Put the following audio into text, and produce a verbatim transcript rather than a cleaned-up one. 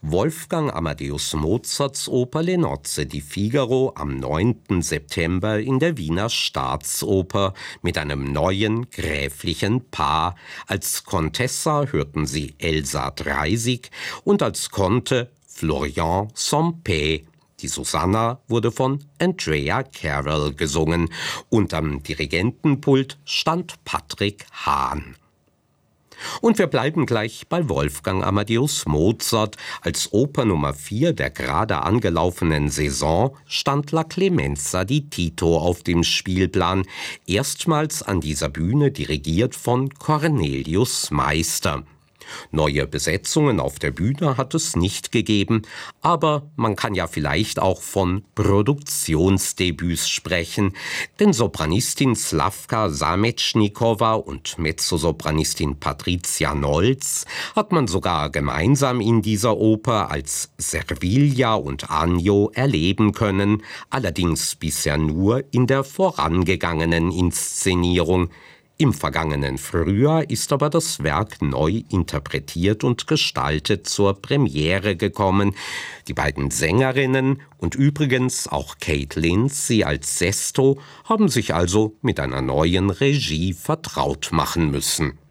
Wolfgang Amadeus Mozarts Oper Le Nozze di Figaro am neunten September in der Wiener Staatsoper mit einem neuen gräflichen Paar. Als Contessa hörten Sie Elsa Dreisig und als Conte Florian Sompé. Die Susanna wurde von Andrea Carroll gesungen und am Dirigentenpult stand Patrick Hahn. Und wir bleiben gleich bei Wolfgang Amadeus Mozart. Als Oper Nummer vier der gerade angelaufenen Saison stand La Clemenza di Tito auf dem Spielplan, erstmals an dieser Bühne dirigiert von Cornelius Meister. Neue Besetzungen auf der Bühne hat es nicht gegeben, aber man kann ja vielleicht auch von Produktionsdebüts sprechen, denn Sopranistin Slavka Sametschnikowa und Mezzosopranistin Patricia Nolz hat man sogar gemeinsam in dieser Oper als Servilia und Anjo erleben können, allerdings bisher nur in der vorangegangenen Inszenierung. Im vergangenen Frühjahr ist aber das Werk neu interpretiert und gestaltet zur Premiere gekommen. Die beiden Sängerinnen und übrigens auch Kate Lindsay als Sesto haben sich also mit einer neuen Regie vertraut machen müssen.